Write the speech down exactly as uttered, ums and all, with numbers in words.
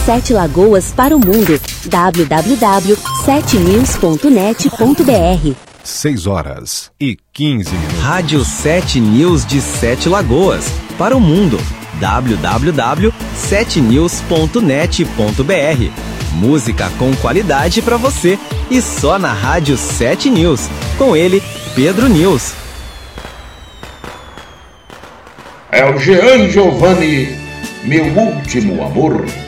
Sete Lagoas para o mundo. w w w ponto sete news ponto net ponto b r. seis horas e quinze minutos. Rádio sete News de Sete Lagoas para o mundo. w w w ponto sete news ponto net ponto b r. Música com qualidade para você e só na Rádio sete News. Com ele, Pedro News. É o Jean Giovanni, meu último amor.